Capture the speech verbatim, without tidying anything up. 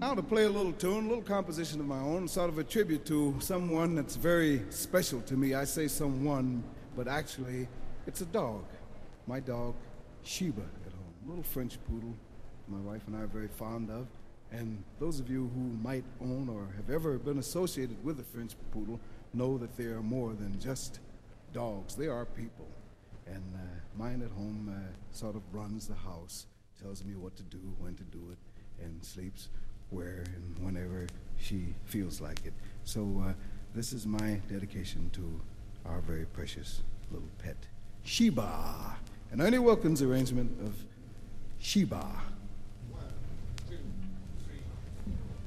now to play a little tune, a little composition of my own, sort of a tribute to someone that's very special to me. I say someone, but actually it's a dog. My dog, Sheba, at home. A little French poodle my wife and I are very fond of. And those of you who might own or have ever been associated with a French poodle know that they are more than just dogs. They are people. And uh, mine at home uh, sort of runs the house, tells me what to do, when to do it, and sleeps where and whenever she feels like it. So uh, this is my dedication to our very precious little pet, Sheba. An Ernie Wilkins arrangement of Sheba.